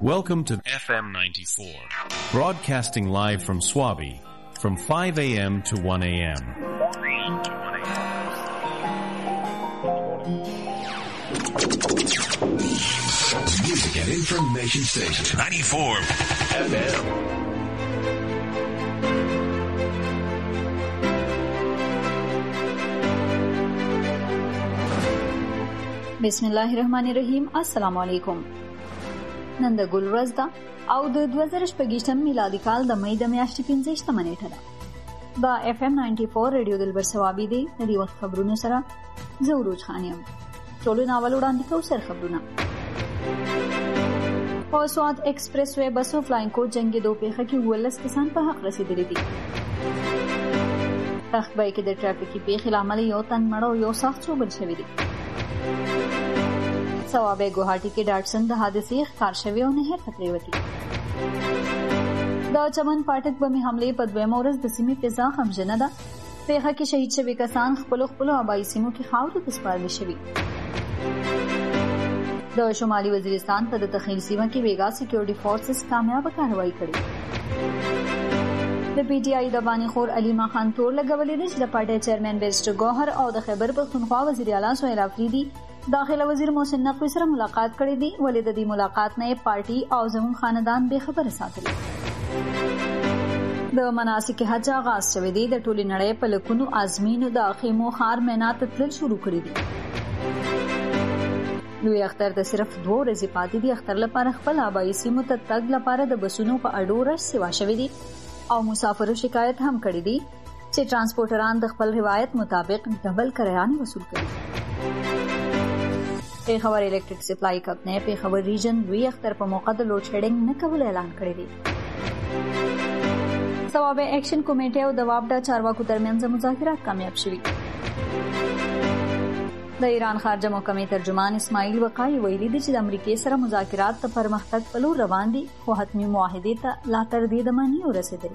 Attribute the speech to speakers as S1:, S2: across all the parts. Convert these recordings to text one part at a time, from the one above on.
S1: Welcome to FM 94, broadcasting live from Swabi from 5 a.m. to 1 a.m.
S2: Music and information station. 94 FM.
S3: बिस्मिल्लाहिर्रहमानिर्रहीम अस्सलाम वालेकुम। नन د ګل ورځ ده او د 2025 میلادي کال د مې د میاشتې 15 نیټه ده. دا FM 94 رادیو دلبر ثوابي دی. د دې وخت خبرونو سره زه عروج خان یم. ټولو ناول وړاندې کوو سر خبرونه. په سواد ایکسپریس وے بسو فلاینګ کوچ جنگي دو پیښه کې 19 کسان په حق رسیدلي دي. تخبای کې د ټرافیکي پیښې لامل یو تن مړ او یو سخت چوبل شوی دی. سوابه ګوهاټي کې ډاټسن د حادثې ښکار شوی او نهر ته پریوتی. د چمن پاټک بمې حملې په دویمه ورځ د سیمې فضا غمجنه ده. پیښه کې شهید شوي کسان خپلو آبایي سیمو کې خاورو ته سپارل شوي. د شمالي وزیرستان په د تخیل سیمه کې ویګا سکیورټي فورسز کامیابه کاروایی کړې. د پی ټی آی د بانی خور علیما خان تور لګولې ده چې د پارټي چیرمن بیرسټر ګوهر او د خیبر پختونخوا وزیر اعلی سهیل افریدي داخله وزیر محسن نقوی سره ملاقات کړې دي. ولې د دې ملاقات نه پارټي او زموږ خاندان به خبره ساتلې. د مناسک حج آغاز شوی دی. د ټولې نړۍ په لکونو ازمینو د خیمو خار مینات تل شروع کړی دي. لوی اختر د صرف 2 ورځې پاتې دي. اختر لپاره خپل آبایي سیمو ته تګ لپاره د بسونو په اډو رش سیوا شوی دي او مسافرو شکایت هم کړی دي چې ترانسپورټران د خپل روایت مطابق ډبل کرایه وصول کوي. پیښور الیکټریک سپلای کمپنۍ پیښور ریجن لوی اختر په موقع د لوډ شیډینګ نه کول اعلان کړی دی. سوابه ایکشن کمیټه او د وابډا چارواکو ترمنځ مذاکرات کامیاب شوي. د ایران خارجه محکمې ترجمان اسماعیل وقایي ویلي دي چې د امریکای سره مذاکرات ته پرمختګ په لور روان دي خو حتمي معاهدې ته لا تر دې دمه نه ورسېدلي.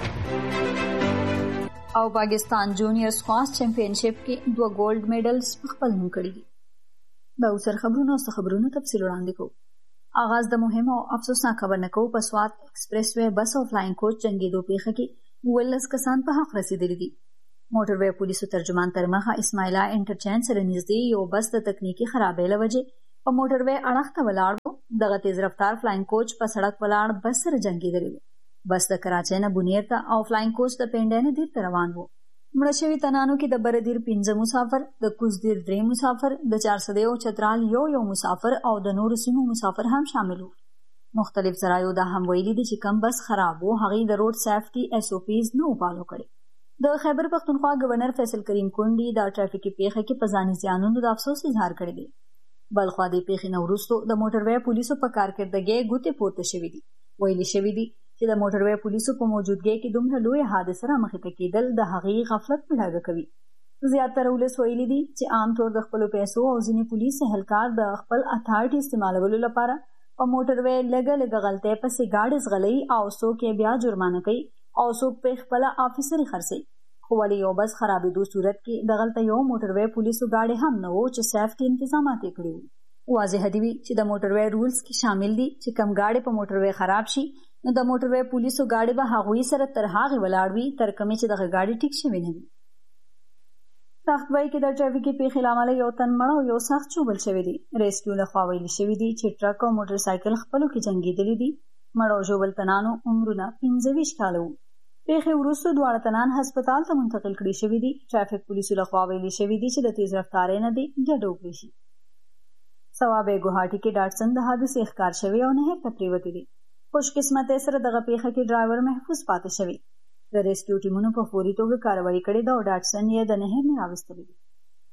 S3: او پاکستان جونیئر سکواش چمپینشپ کې 2 ګولډ میډلز خپل نوم کړي دي. دا اوسر خبرونه تفصیل وړاندې کوو. آغاز د مهم او افسوسناک خبر نه کوو. په سوات ایکسپریس وے بس او فلاینګ کوچ جنگیدو پیښه کې 19 کسان په حق رسیدلي دي. موټر وے پولیسو ترجمان ترمخه اسماعیلا انټرچینج سره نږدې یو بس د تکنیکی خرابې لوجه په موټر وے اړخ ته ولاړ وو. دغه تیز رفتار فلاینګ کوچ په سړک ولاړ بس سره جنگیدلی و. بس د کراچۍ نه بنیر ته او فلاینګ کوچ د پینډۍ نه دیر ته روان وو. مړه شوي تنانو کې د بردیر 15 مسافر، د کوزدیر 3 مسافر، د 400 او چترال یو مسافر او د نورو سیمو مسافر هم شامل وو. مختلف ذرایعو دا هم ویلي دي چې کم بس خراب وو هغې د روډ سیفټي SOPs نه فالو کړي. د خیبر پختونخوا گورنر فیصل کریم کونډي د ټرافیکي پیښه کې په ځاني زیانونو د افسوس اظهار کړی دی. بلخوا د پیښې نه وروسته د موټر وے پولیسو په کارکردګۍ ګوتې پورته شوي دي. ویلي شوي دي چې د موټر وے پولیسو په موجودګۍ کې دومره لوی حادثه رامخې ته کېدل د هغې غفلت په ډاګه کوي. زیاتره ولس ویلي دي چې عام طور د خپلو پیسو او ځینې پولیس اهلکار د خپل اتھارټي استعمالولو لپاره په موټر وے لږه غلطۍ پسې ګاډي ځغلوي او څوک یې بیا جرمانه کوي او څوک په خپله افیسري خرڅوي. خو ولې یو بس خرابېدو صورت کې دغلته یو موټر وے پولیسو ګاډي هم نه وو چې سیفټي انتظامات یې کړي وو. واضح دی چې د موټر وے رولز کې شامل دي چې کم ګاډي په موټر وے خراب شي نو د موټر وے پولیسو ګاډي به هغوی سره تر هغې ولاړ وي تر کومې چې دغه ګاډي ټیک شوي نه وي. تختبای کې د ټرافیکي پیښې له امله یو تن مړ او یو سخت چوبل شوی دی. ریسکیو لخوا ویلي شوي دي چې ټرک او موټر سایکل خپلو کې جنګېدلي دي. مړ او ژوبل تنانو عمرونه 25 کاله وو. پیښې وروسته دواړه تنان هسپتال ته منتقل کړي شوي دي. ټرافیک پولیسو لخوا ویلي شوي دي چې د تیز رفتارۍ نه دې ډډه وکړي شي. سوابه ګوهاټي کې ډاټسن د حادثې ښکار شوی او نهر ته پریوتی دی. خوش قسمتۍ سره دغه پیښه کې ډرایور محفوظ پاتې شوی. د ریسکیو ټیمونو په فوري توګه کاروایی کړې ده او ډاټسن یې د نهر نه راوستلی دی.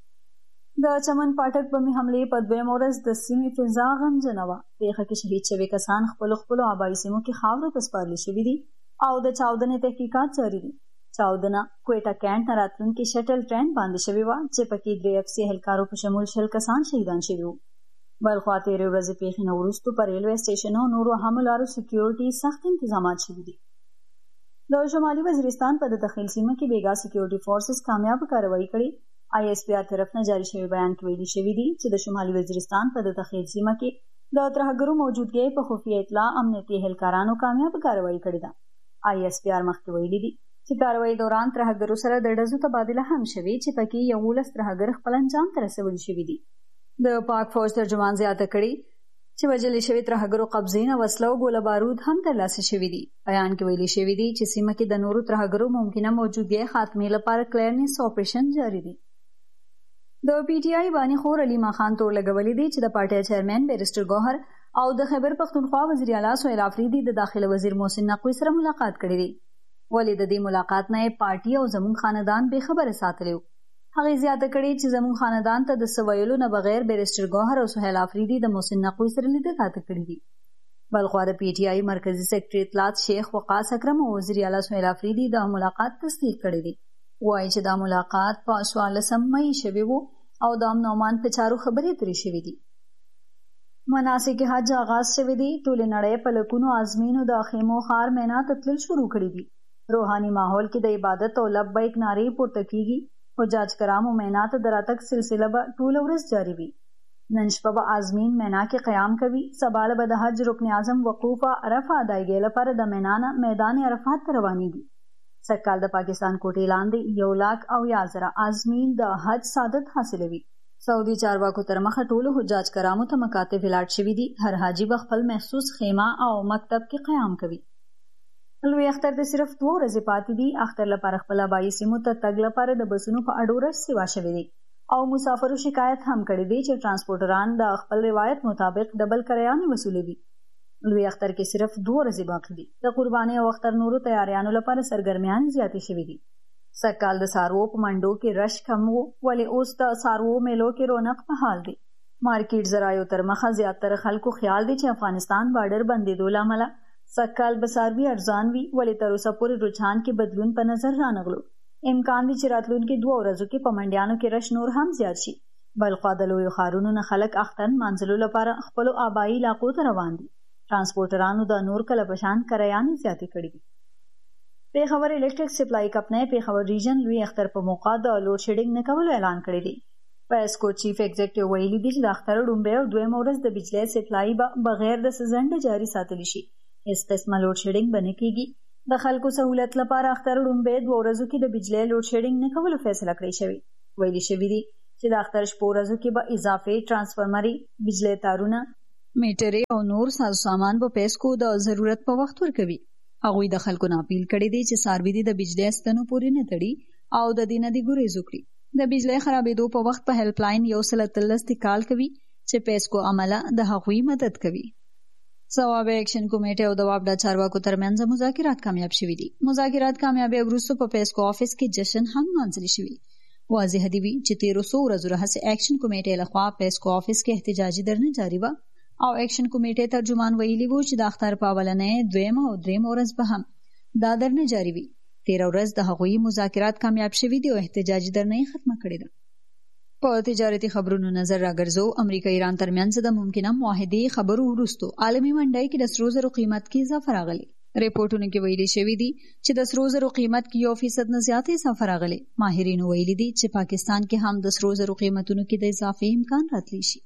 S3: د چمن پاټک بمې حملې په دویمه ورځ د سیمې فضا غمجنه وه. پیښه کې شهید شوي کسان خپلو آبایي سیمو کې خاورو ته سپارل شوي دي او د چاودنې تحقیقات جاري دي. چاودنه کویټه کینټ نه راتلونکي شټل ټرین باندې شوې وه چې پکې 3 FC اهلکارو په شمول 20 کسان شهیدان شوي وو. بلخوا تېرې ورځې پیښې نه وروسته په ریلوے سټیشن او نورو اهمو لارو سکیورټي سخت انتظامات شوي دي. د شمالي وزیرستان په د تخیل سیمه کې بیګا سکیورټي فورسز کامیاب کاروایی کړې. ISPR طرف نه جاری شوی بیان کې ویلي شوي دي چې د شمالي وزیرستان په د تخیل سیمه کې د ترهګرو موجودګۍ په خفیه اطلاع امنیتي اهلکارانو کامیاب کاروایی کړې ده. ISPR مخکې ویلي دي چې کاروایی دوران ترهګرو سره د ډزو تبادله هم شوې چې پکې 11 ترهګر خپل انجام ته رسولي شوي دي. د پاک فوج ترجمان زیاته کړي چې وژلې شوي ترهګرو قبضې نه وسله او ګوله بارود هم ترلاسه شوي دي. بیان کې ویلي شوي دي چې سیمه کې د نورو ترهګرو ممکنه موجودګۍ خاتمې لپاره کلیرنس اپریشن جاری دي. د PTI بانی خور علیما خان تور لګولې دي چې د پارټي چیرمن بیرسټر ګوهر او د خیبر پختونخوا وزیر اعلی سهیل افریدي د داخله وزیر محسن نقوی سره ملاقات کړې دي. ولې د دې ملاقات نه پارټي او زموږ خاندان به خبره ساتلیو. هغه زیاته کړي چې زموږ خاندان ته د سویلو نه بغیر بیرسټر ګوهر او سهیل افریدي د محسن نقوی سره لیدل کړي دي. بلخوا د PTI مرکزی سیکرټری اطلاعات شیخ وقاص اکرم او وزیر اعلی سهیل افریدي د ملاقات تصدیق کړی دی. وایي چې دا ملاقات په 14 مئی شوی وو او د امن امان په چارو خبرې اترې شوې دي. مناسک حج آغاز شوی دی. ټول نړۍ په لکونو عازمینو د خیمو خار مینا ته تلل شروع کړي دي. روحاني ماحول کې د عبادت او لبیک نعرې پورته کیږي. حجاج کرامو مینا ته د راتګ سلسله به ټول ورځ جاری وي. نن شپه به عازمین مینا کې قیام کوي. سبا به د حج رکن اعظم وقوف عرفه ادایګۍ لپاره د مینا نه میدان عرفات ته روانېږي. سږکال د پاکستان کوټې لاندې 1,00,000 عازمین د حج سعادت حاصلوي. سعودي چارواکو تر مخه ټولو حجاج کرامو ته مکاتب ولاړ شوي دي. هر حاجي به خپل مخصوص خیمه او مکتب کې قیام کوي. لوی اختر ته صرف 2 ورځې پاتې دي. اختر لپاره خپل آبایي سیمو ته تګ لپاره د بسونو په اډورش سیوا شوي دي او مسافرو شکایت هم کړی دی چې ترانسپورټران د خپل روایت مطابق ډبل کریانې وصولوي. لوی اختر کې صرف 2 ورځې باقي دي. د قربانۍ او اختر نورو تیاریانو لپاره سرګرمیان زیاتې شوي دي. سږکال د څاروو په منډو کې رش کم و ولې اوس د څاروو میلو کې رونق په حال دی. مارکیټ ذرایعو تر مخه زیاتره خلکو خیال دی چې افغانستان بارډر بندېدو له امله سږکال به څاروي ارزان وي ولې تر اوسه پورې رجحان کې بدلون په نظر رانغلو. امکان دی چې راتلونکي 2 ورځو کې په منډیانو کې رش نور هم زیات شي. بلخوا د لویو ښارونو نه خلک اختر مانځلو لپاره خپلو آبایي علاقو ته روان دي. ترانسپورټرانو د نور کله پشان کریانې زیاتې کړې دي. پیښور الیکټریک سپلای کمپنۍ پیښور ریجن لوی اختر په موقع د لوډ شیډینګ نه کولو اعلان کړی دی. پیسکو چیف ایگزیکټیو ویلي دی چې د اختر ډومبۍ او دویم ورځ د بجلی سپلای به بغیر د سزنډ جاری ساتلی شي. هیڅ قسمه لوډ شیډینګ به نه کیږي. د خلکو سہولت لپاره اختر ډومبۍ 2 ورځو کې د بجلی لوډ شیډینګ نه کولو فیصله کړې شوې. ویلي شوي دي چې د اختر شپو ورځو کې به اضافي ترانسفارمري بجلی تارونه میټرې او نور ساز سامان په پیسکو د ضرورت په وخت ورکوي. هغوی د خلکو نه اپیل کړی دی چې څاروي د بجلی ستنو پورې نه تړي او د دې نه دې ګریز وکړي. د بجلی خرابېدو په وخت په هیلپ لاین 113 کال کوي چې پیسکو عمله د هغوی مدد کوي. ثواب اکشن کمیټه او د واپډا چارواکو ترمنځ مذاکرات کامیاب شوي دي. مذاکرات کامیابی وروسته په پیسکو افیس کې جشن هم منځلي شوي. واضح دی چې 1300 ورځو راهیسې اکشن کمیټې لخوا پیسکو افیس کې احتجاجي درنه جاری و او اکشن کمیټې ترجمان ویلي وو چې د اختر په اولنۍ 2 او 3 ورځ به هم دا درنه جاری وي. 13 ورځ د هغوی مذاکرات کامیاب شوي دي او احتجاجي درنه ختمه کړې ده. په تجارتي خبرونو نظر راګرځو. امریکا ایران ترمنځ د ممکنه معاهدې خبرو وروسته عالمي منډۍ کې د سرو زرو قیمت کې اضافه راغلی. ریپورتونو کې ویلي شوي دي چې د سرو زرو قیمت کې 1% نه زیاتې اضافه راغلی. ماهرینو ویلي دي چې پاکستان کې هم د سرو زرو قیمتونو کې د اضافې امکان راتلی شي.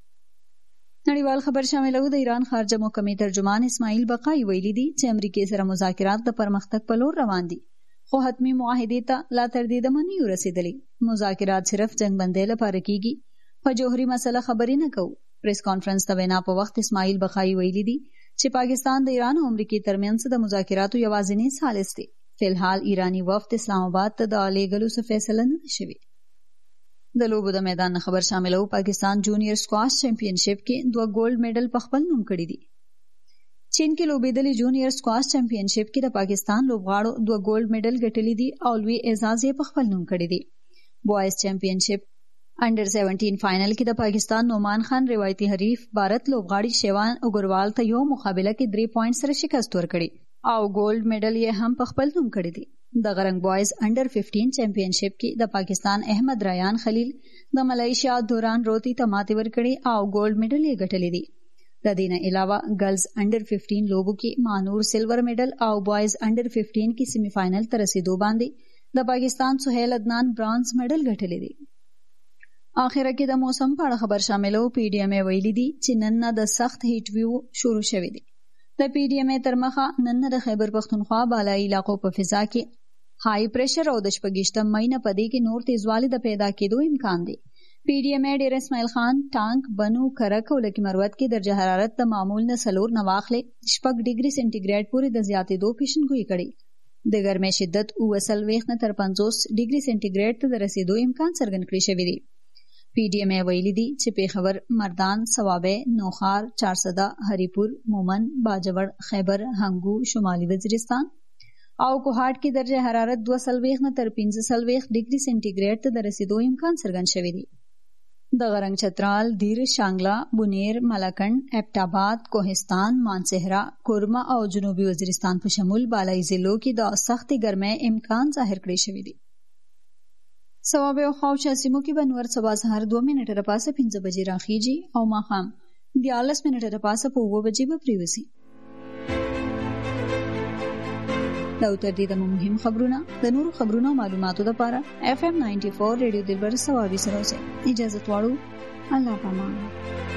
S3: نړیوال خبر شاملو. د ایران خارجه محکمې ترجمان اسماعیل بقای ویلي دي چې امریکا سره مذاکرات د پرمختګ په لور روان دي خو حتمی معاهدې ته لا تر دې دمه نه رسیدلي. مذاکرات صرف جنگ بندۍ لپاره کیږي. په جوهري مسله خبرې نه کوو. پریس کانفرنس ته وینا په وخت اسماعیل بقای ویلي دي چې پاکستان د ایران او امریکا ترمنځ د مذاکراتو یوازینی ثالث دی. فلحال ایرانی وفد اسلام آباد ته د لېږلو څه فیصله نه شوې. د لوبو د میدان خبر شاملو. پاکستان جونیئر سکواش چمپینشپ کې 2 ګولډ میډل په خپل نوم کړی دي. چین کې لوبېدلې جونیئر سکواش چمپینشپ کې د پاکستان لوبغاړو 2 ګولډ میډل ګټلي دي او لوی اعزاز یې په خپل نوم کړی دی. بوایز چمپینشپ انډر 17 فائنل کې د پاکستان نومان خان روایتي حریف بھارت لوبغاړي شیوان اګروال ته یو مقابله کې 3 پوینټ سره شکست ورکړي او ګولډ میډل یې هم په خپل نوم کړی دی. د غرنګ بوایز انډر 15 چمپینشپ کې د پاکستان احمد ریان خلیل د ملایشیا دوران روتی ته ماتې ورکړي او ګولډ میډل یې ګټلی دی. د دې نه علاوه ګرلز انډر 15 لوبو کې مانور سلور میډل او بوایز انډر 15 کې سیمی فائنل ته رسیدو باندې د پاکستان سہیل عدنان برانز میډل ګټلی دی. اخره کې د موسم په اړه خبر شاملو. پی ډی ایم ویلي دي چې نن نه د سخت هیټ ویو شروع شوی دی. د پی ډی ایم تر مخه نن د خیبر پختونخوا بالای علاقو په فضا کې هاي پریشر او د 28 مې نه پدې کې نور تیزوالی د پیدا کېدو امکان دی. پی ډی ایم ډیر اسماعیل خان ټانک بنو کرک او لکی مروت کې درجه حرارت د معمول نه سلور نواخلې 6 ډیګري سنټیګریډ پورې د زیاتېدو پیشنګوئی کړي. د ګرمۍ شدت 29 نه تر 50 ډیګري سنټیګریډ ته د رسیدو امکان څرګند کړی شوی دی. پی ډی ایم ویلي دي چې پیښور، مردان، سوابه، نوخار، چارسده، هریپور، مومن، باجوړ، خیبر، هنګو، شمالي وزیرستان او کوهاټ کې درجه حرارت 22 نه تر 45 ډیګري سنټیګریډ ته د رسیدو امکان څرګند شوی دی. د غرنګ چترال، دیر، شانګلا، بونیر، ملاکنډ، اپټاباد، کوهستان، مانسهرا، کورما او جنوبي وزیرستان په شمول بالای ضلعو کې د سختې ګرمۍ امکان ظاهر کړی شوی دی. سوابه او خاوچه سیمو کې به نور سبا سهار 2 منټه رپاسه 5 بجې راخیږي او ماښام 14 منټه رپاسه په 2 بجې به پریوزي. دا تر دې د مهم خبرونه د نورو خبرونو معلوماتو لپاره FM 94 ریډیو دلبر سوابي سره اوسئ. اجازه غواړو. الله پامان.